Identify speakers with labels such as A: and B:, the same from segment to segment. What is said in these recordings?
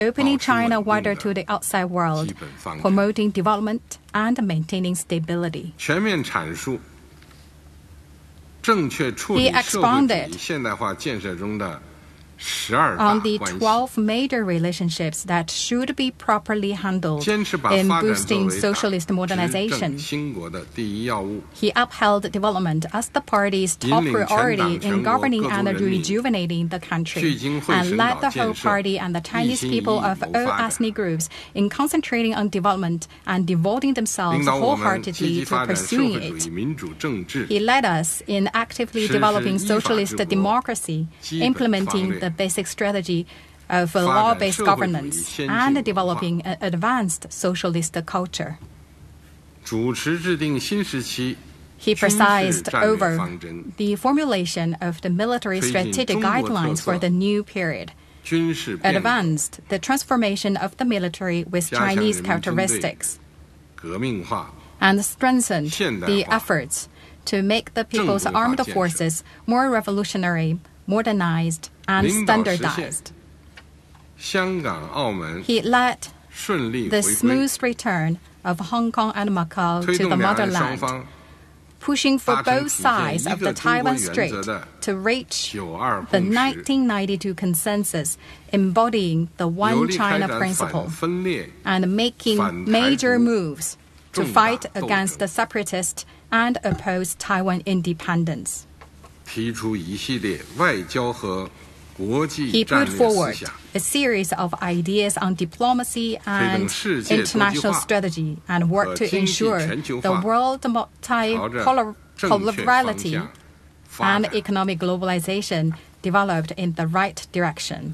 A: opening China wider to the outside world, promoting development and maintaining stability.
B: 全面阐述正确处理社会主义现代化建设中的12大
A: on the
B: 关系
A: 12 major relationships that should be properly handled
B: 坚持把
A: in
B: 发展作
A: boosting
B: 为党
A: socialist
B: 执
A: modernization.
B: 政兴国的第一要务
A: He upheld development as the party's top
B: 引领全党
A: priority
B: 全
A: in
B: 国
A: governing
B: 各族
A: and
B: 人民
A: rejuvenating the country,
B: 聚精会
A: and
B: 神
A: led
B: 搞
A: the
B: 建
A: whole
B: 设
A: party and the
B: 一
A: Chinese
B: 心一
A: people
B: 意
A: of
B: 谋
A: all
B: 发展
A: ethnic groups in concentrating on development and devoting
B: 领
A: themselves
B: 导我们积
A: wholeheartedly
B: 极
A: to
B: 发展社
A: pursuing
B: 会主
A: it.
B: 义民主政治
A: He led us in actively
B: 实施
A: developing
B: 依法治
A: socialist
B: 国
A: democracy,
B: 基本方略
A: implementing the basic strategy of
B: 发展
A: law-based
B: 社会主义
A: governance,
B: 先进
A: and
B: 文化
A: developing an advanced socialist culture.
B: 主持制定新时期
A: He
B: 军事
A: presided
B: 战略
A: over
B: 方针
A: the formulation of the military
B: 推进
A: strategic
B: 中国特色
A: guidelines for the new period,
B: 军事变革
A: advanced the transformation of the military with
B: 加强
A: Chinese
B: 人民军队
A: characteristics,
B: 革命化
A: and strengthened
B: 现代
A: the
B: 化
A: efforts to make the people's
B: 正规化
A: armed
B: 建设
A: forces more revolutionary, modernized, and
B: 领导实现
A: standardized.
B: 香港澳门
A: He led
B: 顺利
A: the
B: 回归
A: smooth return of Hong Kong and Macau
B: 推
A: to
B: 动
A: the
B: 两岸双
A: motherland,
B: 方
A: pushing for
B: 达成
A: both
B: 体现
A: sides
B: 一
A: of
B: 个
A: the
B: 中国
A: Taiwan
B: 原
A: Strait
B: 则的
A: to reach
B: 92
A: the
B: 共识
A: 1992 consensus embodying the
B: 有
A: One
B: 力开
A: China
B: 展
A: principle
B: 反分裂
A: and making
B: 反台
A: major
B: 独
A: moves to
B: 重大
A: fight
B: 斗
A: against
B: 争
A: the separatists and oppose Taiwan independence.
B: 提出一系列外交和国际
A: He
B: 战
A: put
B: 略思
A: forward
B: 想
A: a series of ideas on diplomacy
B: 推动
A: and
B: 世界国际
A: international
B: 化
A: strategy and work
B: 和
A: to
B: 经济
A: ensure
B: 全球
A: the
B: 化
A: world
B: 朝着
A: multipolarity
B: 正确方向发
A: and
B: 展
A: economic globalization developed in the right direction.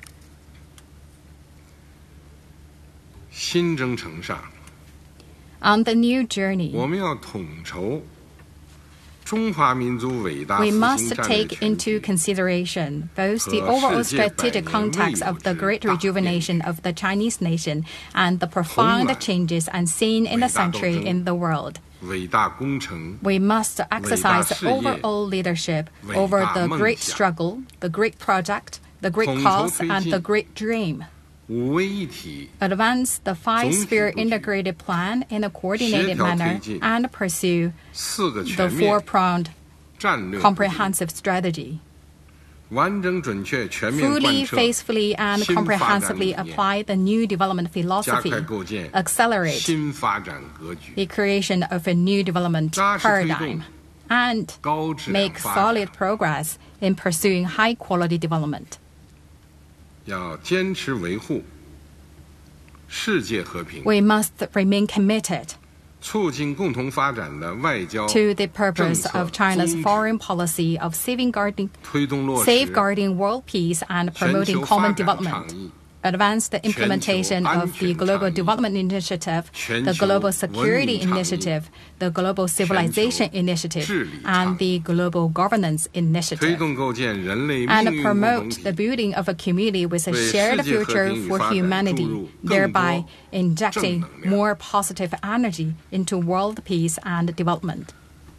B: 新征程上
A: On the new journey,
B: 我们要统筹中华民族伟大
A: we
B: 复
A: must
B: 兴战略
A: take
B: 全
A: into
B: 局
A: consideration both the
B: 和
A: overall
B: 世界
A: strategic
B: 百年
A: context
B: 未有
A: of the
B: 之
A: great
B: 大变
A: rejuvenation of the Chinese nation and the profound
B: 宏观
A: changes unseen in a
B: 伟大斗
A: century
B: 争
A: in the world.
B: 伟大工程
A: We must exercise
B: 事业
A: overall leadership
B: 伟
A: over
B: 大
A: the
B: 梦
A: great
B: 想
A: struggle, the great project, the great
B: 统筹
A: cause,
B: 推
A: and
B: 进
A: the great dream.
B: 五位一体
A: Advance the
B: 总体
A: five-sphere
B: 布局
A: integrated plan in a coordinated
B: 协调
A: manner
B: 推进
A: and pursue
B: 四个
A: the
B: 全面
A: four-pronged
B: 战略布局
A: comprehensive strategy.
B: 完整准确全面贯
A: Fully,
B: 彻
A: faithfully, and
B: 新发展
A: comprehensively
B: 理念
A: apply the new development
B: 加
A: philosophy,
B: 快构建
A: accelerate
B: 新发展格局
A: the creation of a new development
B: 扎实推动
A: paradigm, and
B: 高质量
A: make
B: 发展
A: solid progress in pursuing high-quality development.
B: 要坚持维护世界和平
A: We must remain committed
B: 促进共同发展的外交
A: to the purpose
B: 政策
A: of China's
B: 宗旨
A: foreign policy of safeguarding
B: 推动落实
A: safeguarding world peace and
B: 全
A: promoting
B: 球发
A: common
B: 展倡
A: development,
B: 议
A: advance the implementation of the Global
B: 全球安全倡议
A: Development Initiative,
B: 全
A: the
B: 球
A: Global
B: 文
A: Security
B: 明倡议
A: Initiative, the Global Civilization
B: 全球
A: Initiative,
B: 治理倡议
A: and the Global Governance
B: 推
A: Initiative,
B: 动构建人类命
A: and
B: 运共同
A: promote the
B: 体
A: building of a community with a
B: 为
A: shared
B: 世界和
A: future
B: 平与
A: for
B: 发展注入
A: humanity,
B: 更多
A: thereby injecting
B: 正能量
A: more positive energy into world peace and development.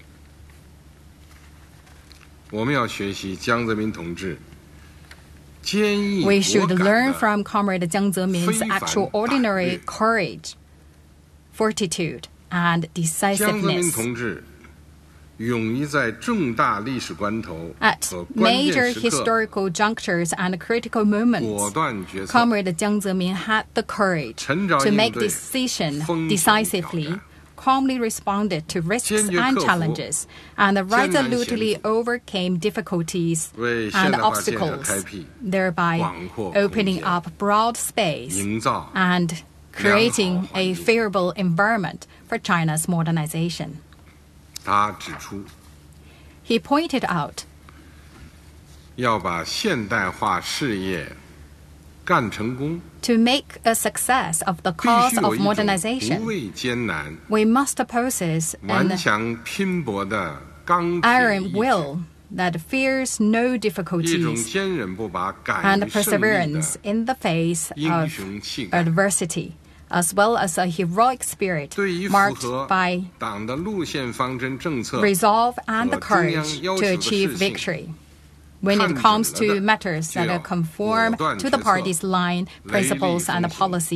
B: 我们要学习江泽民同志坚毅
A: We
B: 果
A: should
B: 敢
A: learn
B: 的
A: from Comrade Jiang Zemin's
B: 非凡
A: extraordinary
B: 胆略
A: courage, fortitude, and
B: 江泽民
A: decisiveness.
B: 同志勇于在重大历史关头
A: At
B: 和关
A: major
B: 键时刻
A: historical junctures and critical
B: 果
A: moments,
B: 断决策
A: Comrade Jiang Zemin had the courage
B: 沉着
A: to
B: 应
A: make
B: 对
A: decision
B: 风险
A: decisively,
B: 挑战
A: calmly responded to risks
B: 坚决
A: and
B: 克服
A: challenges, and
B: 艰难险阻
A: resolutely overcame difficulties
B: 为现
A: and
B: 代化建设
A: obstacles,
B: 开辟
A: thereby
B: 广阔空间
A: opening up broad space
B: 营造
A: and creating
B: 良好环
A: a
B: 境
A: favorable environment for China's modernization.
B: 他指出
A: He pointed out
B: 要把现代化事业干成功
A: to make a success of the
B: 必
A: cause
B: 须有
A: of
B: 一种不
A: modernization,
B: 畏艰难
A: we must possess
B: 顽
A: an
B: 强拼搏的钢铁
A: iron
B: 意志
A: will that fears no
B: 一种
A: difficulties
B: 坚韧不拔敢
A: and
B: 于胜利
A: perseverance
B: 的
A: in the face
B: 英
A: of
B: 雄气概
A: adversity, as well as a heroic spirit
B: 对于符
A: marked
B: 合
A: by
B: 党的路线方针政策
A: resolve and
B: 和
A: the
B: 中央
A: courage
B: 要求
A: to
B: 的
A: achieve
B: 事情
A: victory. when it comes to matters that conform to the party's line, principles, and policies.